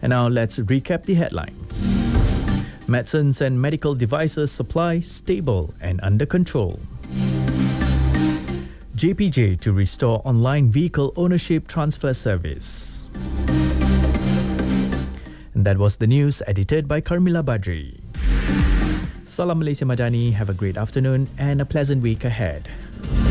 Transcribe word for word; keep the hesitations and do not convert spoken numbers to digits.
And now let's recap the headlines. Medicines and medical devices supply stable and under control. J P J to restore online vehicle ownership transfer service. And that was the news edited by Carmila Badri. Salam Malaysia Madani, have a great afternoon and a pleasant week ahead.